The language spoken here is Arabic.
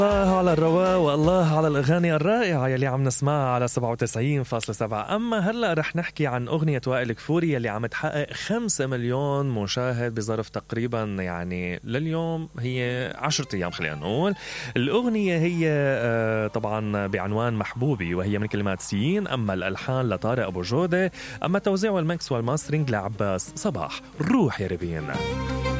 الله على الرواء والله على الأغاني الرائعة يلي عم نسمعها على 97.7. أما هلأ رح نحكي عن أغنية وائل كفوري يلي عم تحقق 5 مليون مشاهد بظرف تقريبا يعني لليوم هي 10 أيام. خلينا نقول الأغنية هي طبعا بعنوان محبوبي، وهي من كلمات سين، أما الألحان لطارق أبو جودة، أما التوزيع والمكس والماسترينج لعباس صباح. روح يا ربين.